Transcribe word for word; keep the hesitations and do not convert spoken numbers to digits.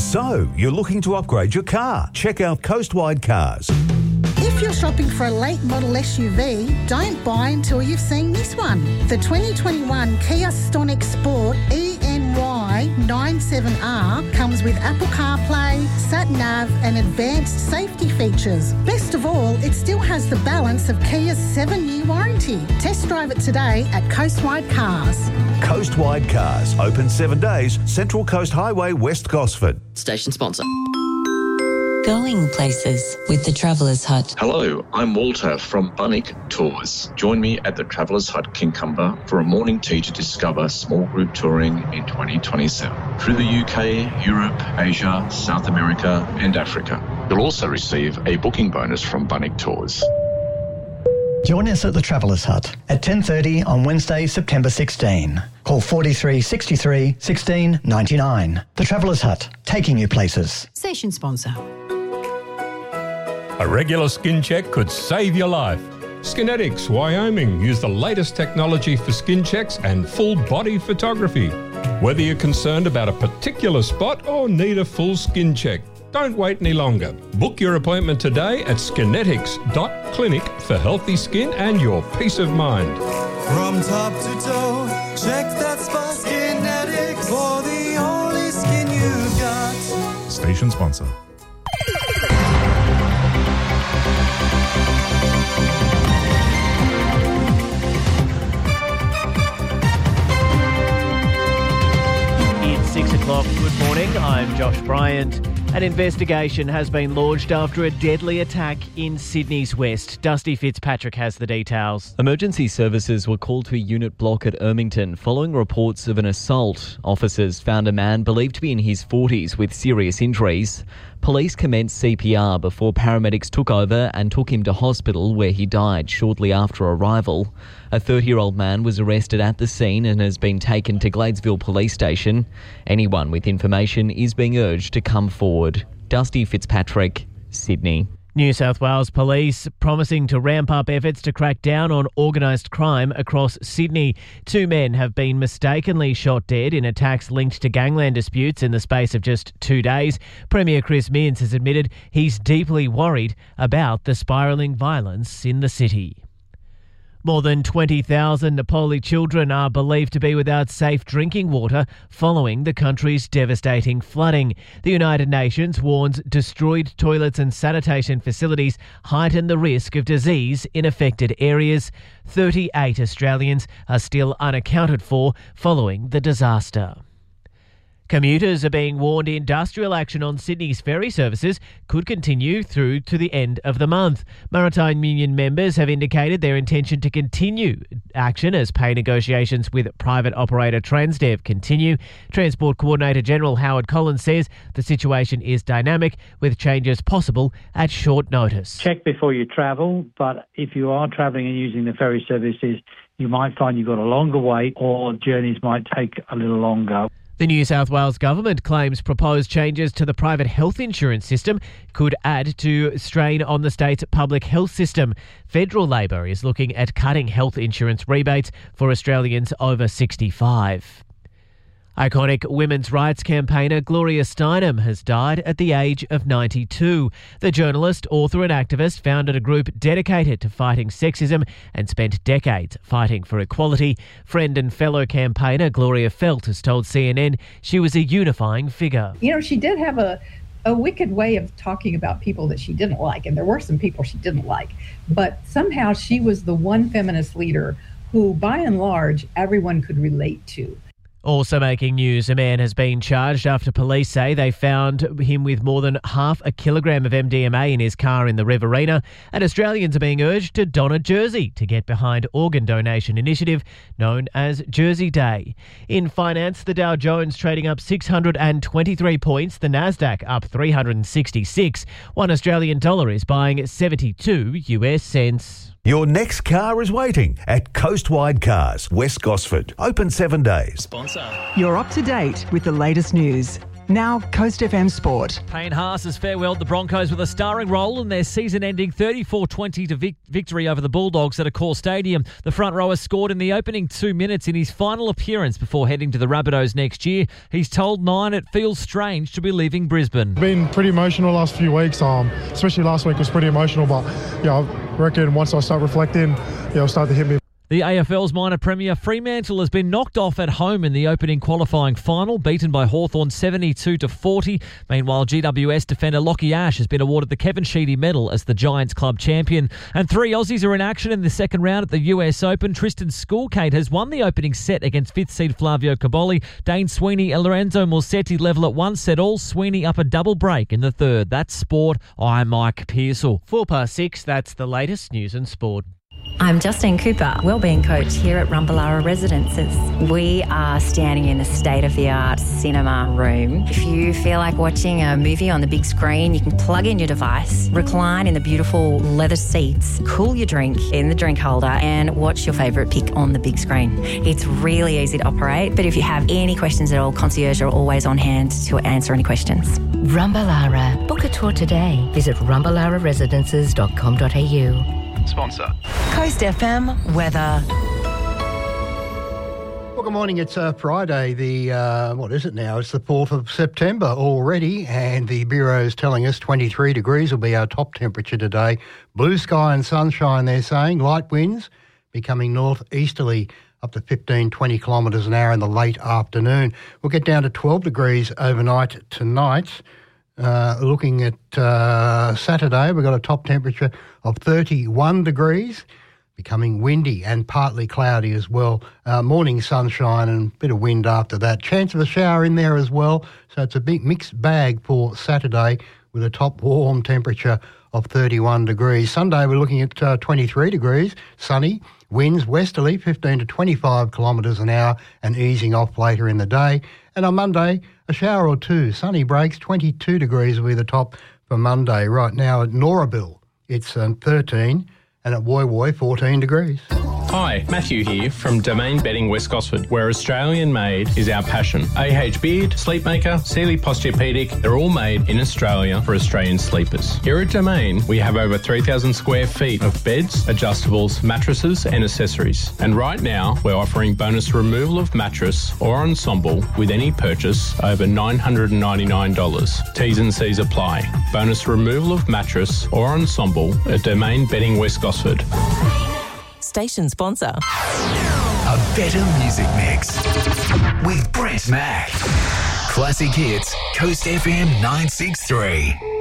So, you're looking to upgrade your car? Check out Coastwide Cars. If you're shopping for a late model S U V, don't buy until you've seen this one. The twenty twenty-one Kia Stonic Sport E N Y ninety-seven R comes with Apple CarPlay, Sat-Nav and advanced safety features. Best of all, it still has the balance of Kia's seven-year warranty. Test drive it today at Coastwide Cars. Coastwide Cars, open seven days, Central Coast Highway, West Gosford. Station sponsor. Going places with the Traveller's Hut. Hello, I'm Walter from Bunnick Tours. Join me at the Traveller's Hut Kincumber for a morning tea to discover small group touring in twenty twenty-seven through the U K, Europe, Asia, South America and Africa. You'll also receive a booking bonus from Bunnick Tours. Join us at the Traveller's Hut at ten thirty on Wednesday, September sixteenth. Call forty-three sixty-three sixteen ninety-nine. The Traveller's Hut, taking you places. Station sponsor. A regular skin check could save your life. Skinetics, Wyoming, use the latest technology for skin checks and full body photography. Whether you're concerned about a particular spot or need a full skin check, don't wait any longer. Book your appointment today at skinetics dot clinic for healthy skin and your peace of mind. From top to toe, check that spot. Skinetics, for the only skin you've got. Station sponsor. It's six o'clock. Good morning. I'm Josh Bryant. An investigation has been launched after a deadly attack in Sydney's west. Dusty Fitzpatrick has the details. Emergency services were called to a unit block at Ermington following reports of an assault. Officers found a man believed to be in his forties with serious injuries. Police commenced C P R before paramedics took over and took him to hospital where he died shortly after arrival. A thirty-year-old man was arrested at the scene and has been taken to Gladesville Police Station. Anyone with information is being urged to come forward. Dusty Fitzpatrick, Sydney. New South Wales Police promising to ramp up efforts to crack down on organised crime across Sydney. Two men have been mistakenly shot dead in attacks linked to gangland disputes in the space of just two days. Premier Chris Minns has admitted he's deeply worried about the spiralling violence in the city. More than twenty thousand Nepali children are believed to be without safe drinking water following the country's devastating flooding. The United Nations warns destroyed toilets and sanitation facilities heighten the risk of disease in affected areas. thirty-eight Australians are still unaccounted for following the disaster. Commuters are being warned industrial action on Sydney's ferry services could continue through to the end of the month. Maritime Union members have indicated their intention to continue action as pay negotiations with private operator Transdev continue. Transport Coordinator General Howard Collins says the situation is dynamic with changes possible at short notice. Check before you travel, but if you are travelling and using the ferry services, you might find you've got a longer wait or journeys might take a little longer. The New South Wales government claims proposed changes to the private health insurance system could add to strain on the state's public health system. Federal Labor is looking at cutting health insurance rebates for Australians over sixty-five. Iconic women's rights campaigner Gloria Steinem has died at the age of ninety-two. The journalist, author and activist founded a group dedicated to fighting sexism and spent decades fighting for equality. Friend and fellow campaigner Gloria Feldt has told C N N she was a unifying figure. You know, she did have a, a wicked way of talking about people that she didn't like, and there were some people she didn't like. But somehow she was the one feminist leader who, by and large, everyone could relate to. Also making news, a man has been charged after police say they found him with more than half a kilogram of M D M A in his car in the Riverina, and Australians are being urged to don a jersey to get behind organ donation initiative known as Jersey Day. In finance, the Dow Jones trading up six hundred twenty-three points, the Nasdaq up three hundred sixty-six. One Australian dollar is buying seventy-two U S cents. Your next car is waiting at Coastwide Cars, West Gosford. Open seven days. You're up to date with the latest news. Now, Coast F M Sport. Payne Haas has farewelled the Broncos with a starring role in their season-ending thirty-four twenty to vic- victory over the Bulldogs at Accor Stadium. The front rower scored in the opening two minutes in his final appearance before heading to the Rabbitohs next year. He's told Nine it feels strange to be leaving Brisbane. Been pretty emotional last few weeks, um, especially last week was pretty emotional, but yeah, I reckon once I start reflecting, yeah, it'll start to hit me. The A F L's minor premier Fremantle has been knocked off at home in the opening qualifying final, beaten by Hawthorn seventy-two to forty. Meanwhile, G W S defender Lockie Ash has been awarded the Kevin Sheedy Medal as the Giants club champion. And three Aussies are in action in the second round at the U S Open. Tristan Schoolkate has won the opening set against fifth seed Flavio Caboli. Dane Sweeney and Lorenzo Morsetti level at one set all. Sweeney up a double break in the third. That's sport. I'm Mike Pearsall. Four past six, that's the latest news and sport. I'm Justine Cooper, Wellbeing Coach here at Rumballara Residences. We are standing in a state-of-the-art cinema room. If you feel like watching a movie on the big screen, you can plug in your device, recline in the beautiful leather seats, cool your drink in the drink holder and watch your favourite pick on the big screen. It's really easy to operate, but if you have any questions at all, concierge are always on hand to answer any questions. Rumballara. Book a tour today. Visit rumballara residences dot com dot a u. Sponsor. Coast F M weather. Well, good morning. It's uh, Friday, the, uh, what is it now? It's the fourth of September already, and the Bureau is telling us twenty-three degrees will be our top temperature today. Blue sky and sunshine, they're saying. Light winds becoming northeasterly up to fifteen, twenty kilometres an hour in the late afternoon. We'll get down to twelve degrees overnight tonight. Uh, looking at uh, Saturday, we've got a top temperature of thirty-one degrees, becoming windy and partly cloudy as well. Uh, morning sunshine and a bit of wind after that. Chance of a shower in there as well. So it's a big mixed bag for Saturday with a top warm temperature of thirty-one degrees. Sunday, we're looking at uh, twenty-three degrees, sunny, winds westerly, fifteen to twenty-five kilometres an hour and easing off later in the day. And on Monday, a shower or two. Sunny breaks, twenty-two degrees will be the top for Monday. Right now at Norabil, it's um, thirteen, and at Woy Woy, fourteen degrees. Hi, Matthew here from Domain Bedding West Gosford, where Australian made is our passion. A H Beard, Sleepmaker, Sealy Posturepedic, they're all made in Australia for Australian sleepers. Here at Domain, we have over three thousand square feet of beds, adjustables, mattresses and accessories. And right now, we're offering bonus removal of mattress or ensemble with any purchase over nine hundred ninety-nine dollars. T's and C's apply. Bonus removal of mattress or ensemble at Domain Bedding West Gosford. Station sponsor. A better music mix with Brett Mack. Classic hits, Coast F M nine six three.